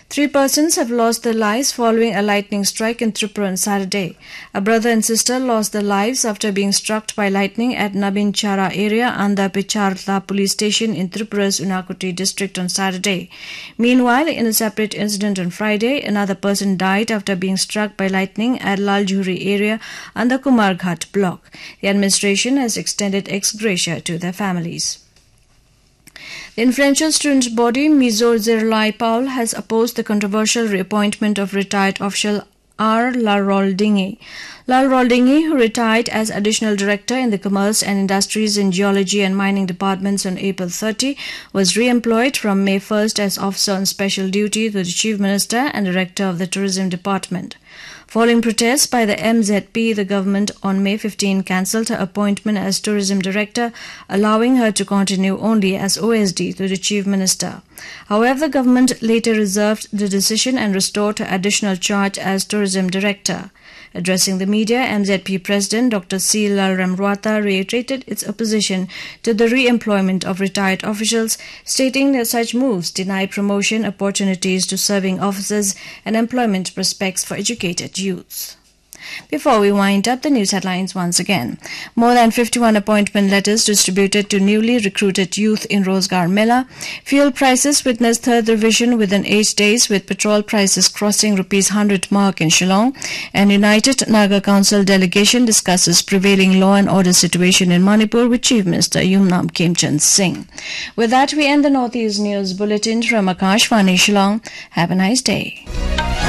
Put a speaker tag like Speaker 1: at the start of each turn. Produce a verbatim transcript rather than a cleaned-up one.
Speaker 1: Three persons have lost their lives following a lightning strike in Tripura on Saturday. A brother and sister lost their lives after being struck by lightning at Nabin Chara area and the Picharla police station in Tripura's Unakoti district on Saturday. Meanwhile, in a separate incident on Friday, another person died after being struck by lightning at Laljuri area and the Kumarghat block. The administration has extended ex gratia to their families. The influential student body Mizo Zirlai Paul has opposed the controversial reappointment of retired official R. Lalroldingi. Lalroldingi, who retired as additional director in the Commerce and Industries and Geology and Mining departments on April thirtieth, was re-employed from May first as officer on special duty to the Chief Minister and Director of the Tourism Department. Following protests by the M Z P, the government on May fifteenth cancelled her appointment as Tourism Director, allowing her to continue only as O S D to the Chief Minister. However, the government later reserved the decision and restored her additional charge as Tourism Director. Addressing the media, M Z P President Doctor C. Lalramruata reiterated its opposition to the re-employment of retired officials, stating that such moves deny promotion opportunities to serving officers and employment prospects for educated youths. Before we wind up, the news headlines once again. More than fifty-one appointment letters distributed to newly recruited youth in Rozgar Mela. Fuel prices witnessed third revision within eight days, with petrol prices crossing rupees one hundred mark in Shillong. And United Naga Council delegation discusses prevailing law and order situation in Manipur with Chief Minister Yumnam Khemchand Singh. With that, we end the Northeast News Bulletin from Akashvani Shillong. Have a nice day.